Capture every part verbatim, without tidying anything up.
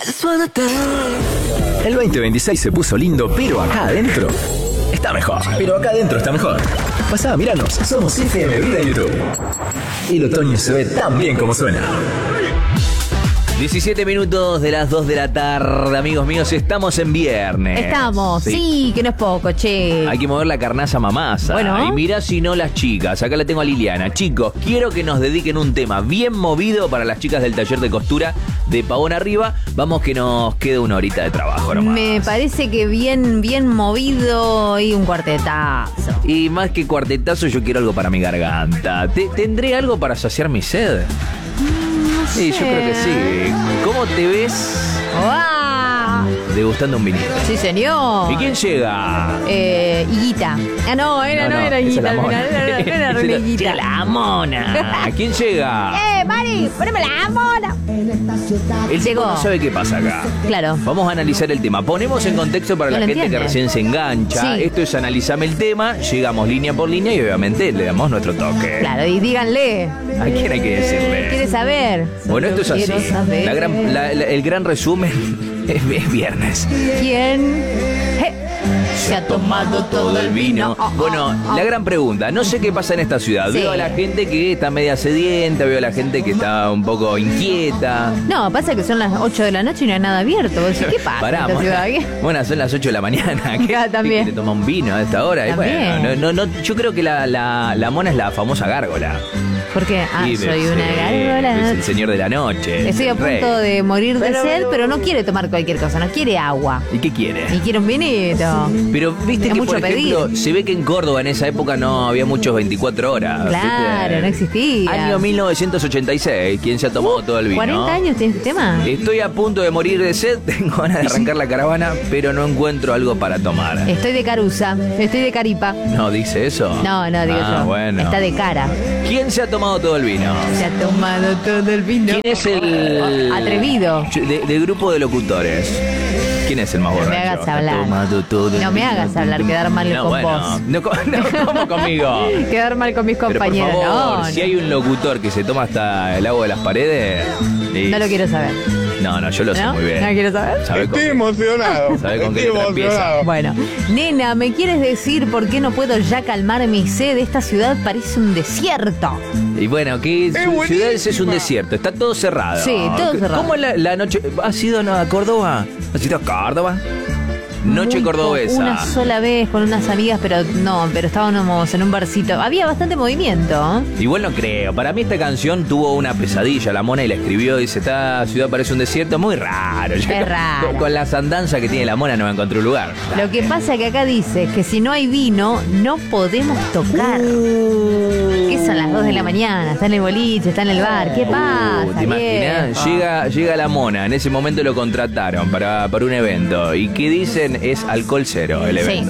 El veinte veintiséis se puso lindo, pero acá adentro está mejor. Pero acá adentro está mejor. Pasá, míranos, somos F M Vida en YouTube. El otoño se ve tan bien como suena. diecisiete minutos de las dos de la tarde, amigos míos, estamos en viernes. Estamos, sí, sí que no es poco, che. Hay que mover la carnaza mamasa. Bueno. Y mirá si no las chicas, acá la tengo a Liliana. Chicos, quiero que nos dediquen un tema bien movido para las chicas del taller de costura de Pavón Arriba. Vamos que nos quede una horita de trabajo nomás. Me parece que bien, bien movido y un cuartetazo. Y más que cuartetazo, yo quiero algo para mi garganta. ¿Te- ¿Tendré algo para saciar mi sed? Sí, yo creo que sí. ¿Cómo te ves ¡Wow! degustando un vinito? Sí, señor. ¿Y quién llega? Eh, Higuita. Ah, no, era, no, No, no, era esa es Higuita. la Al mona. final era, era, era Esa re es la- Higuita. la mona. ¿Quién llega? ¡Eh, Mari! ¡Poneme la mona! El tipo Llegó. no sabe qué pasa acá. Claro. Vamos a analizar el tema. Ponemos en contexto para No la lo gente entiende. que recién se engancha. Sí. Esto es analizame el tema, llegamos línea por línea y obviamente le damos nuestro toque. Claro, y díganle. ¿A quién hay que decirle? ¿Quiere saber? Bueno, esto es así. Quiero saber. La gran- la- la- el gran resumen es, es viernes. ¿Quién Je, se ha tomado todo el vino? Oh, oh, Bueno, oh. la gran pregunta, no sé qué pasa en esta ciudad. Sí. Veo a la gente que está media sedienta, veo a la gente que está un poco inquieta. No, pasa que son las ocho de la noche y no hay nada abierto. Vos decís, ¿qué pasa? Pará, en esta mona. ciudad? Bueno, son las ocho de la mañana. ¿Qué, Ah, también. ¿Qué quiere tomar un vino a esta hora? Y También. bueno, no, no, no, yo creo que la, la, la mona es la famosa gárgola. ¿Por qué? Ah, Sí, soy es, una eh, gárgola. Es el señor de la noche. Estoy a el rey. punto de morir de Pero- sed, pero no quiere tomar cualquier cosa, no quiere agua. ¿Y qué quiere? Y quiere un vinito. Pero viste Es que, mucho por ejemplo, pedir. se ve que en Córdoba en esa época no había muchos veinticuatro horas. Claro, ¿viste? no existía. Año mil novecientos ochenta y seis. ¿Quién se ha tomado todo el vino? ¿cuarenta años tiene este tema? Estoy a punto de morir de sed, tengo ganas de arrancar la caravana, pero no encuentro algo para tomar. Estoy de caruza, estoy de caripa. ¿No dice eso? No, no, digo ah, yo. bueno. Está de cara. ¿Quién se ha tomado todo el vino? Se ha tomado todo el vino. ¿Quién es el... Atrevido. De- del grupo de locutores. ¿Quién es el más No me borracho? hagas Ha hablar. tomado todo el No me vino. hagas hablar, quedar mal no, con bueno, vos. No, co- no, ¿cómo conmigo? Quedar mal con mis Pero por compañeros. favor, no, si no. hay un locutor que se toma hasta el agua de las paredes... y- No lo quiero saber. No, no, yo lo sé ¿No? muy bien. ¿No quiero saber? ¿Sabe con, Estoy emocionado. ¿Sabe con qué Estoy letra empieza? emocionado. Bueno, nena, ¿me quieres decir por qué no puedo ya calmar mi sed? Esta ciudad parece un desierto. Y bueno, que su buenísima. ciudad es un desierto, está todo cerrado. Sí, todo cerrado. ¿Cómo es la, la noche? ¿Has ido no, a Córdoba? ¿Has ido a Córdoba? Noche Muy po- cordobesa. Una sola vez con unas amigas, pero no, pero estábamos en un barcito. Había bastante movimiento. Igual no creo. Para mí esta canción tuvo una pesadilla. La mona y la escribió. Dice, esta ciudad parece un desierto. Muy raro. Yo Es con- raro. Con, con las andanzas que tiene la mona no encontré un lugar. Lo que pasa es que acá dice que si no hay vino, no podemos tocar. ¿Qué son las dos de la mañana? Está en el boliche, está en el bar. ¿Qué pasa? Uh, ¿Te imaginas? viejo? Llega, llega la mona. En ese momento lo contrataron para, para un evento. ¿Y qué dicen? Es alcohol cero el Sí. evento.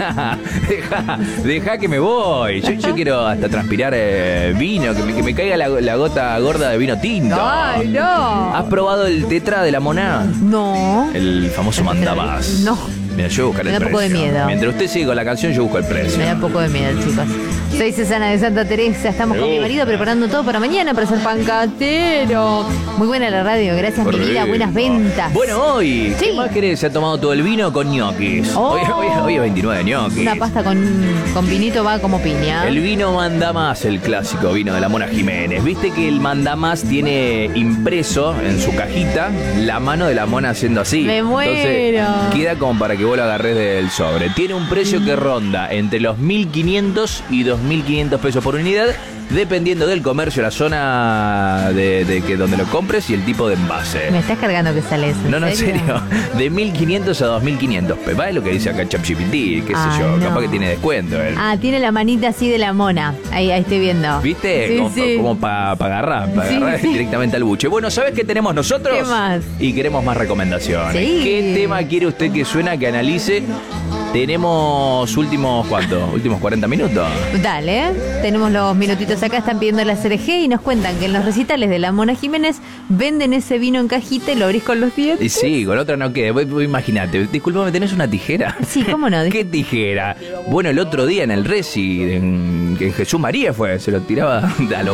deja, deja que me voy. Yo, yo quiero hasta transpirar eh, vino, que me, que me caiga la, la gota gorda de vino tinto. ¡Ay, no! ¿Has probado el tetra de la mona? No. El famoso mandabás. No. Mira, yo voy a buscar Me el da un poco de precio. miedo. Mientras usted sigue con la canción, yo busco el precio. Me da un poco de miedo, chicos. Soy Susana de Santa Teresa. Estamos con mi marido preparando todo para mañana para ser pancatero. Muy buena la radio. Gracias, mi vida. Rico. Buenas ventas. Bueno, hoy, Sí. ¿qué más querés? Se ha tomado todo el vino con ñoquis. Oh. Hoy, hoy, hoy es veintinueve ñoquis. Una pasta con, con vinito va como piña. El vino manda más, el clásico vino de la Mona Jiménez. Viste que el manda más tiene impreso en su cajita la mano de la mona haciendo así. Me muero. Entonces, queda como para que vos lo agarres del sobre. Tiene un precio que ronda entre los mil quinientos y dos mil quinientos pesos por unidad, dependiendo del comercio, la zona de, de que donde lo compres y el tipo de envase. Me estás cargando que sale eso. No, no, en serio. De mil quinientos a dos mil quinientos. Va, es lo que dice acá ChatGPT, qué sé Ah, yo. no. Capaz que tiene descuento él. Ah, tiene la manita así de la mona. Ahí, ahí estoy viendo. ¿Viste? Sí, como sí. como para agarrar, para Sí, agarrar sí. directamente al buche. Bueno, ¿sabes qué tenemos nosotros? ¿Qué más? Y queremos más recomendaciones. Sí. ¿Qué tema quiere usted que suena, que analice? Tenemos últimos, ¿cuánto? Últimos cuarenta minutos. Dale, tenemos los minutitos acá, están pidiendo la C R G y nos cuentan que en los recitales de la Mona Jiménez venden ese vino en cajita y lo abrís con los dientes. Y sí, con otra no queda. Vos- vos Imagínate, disculpame, ¿tenés una tijera? Sí, cómo no. ¿Qué tijera? Bueno, el otro día en el Resi, en, en Jesús María fue, se lo tiraba a lo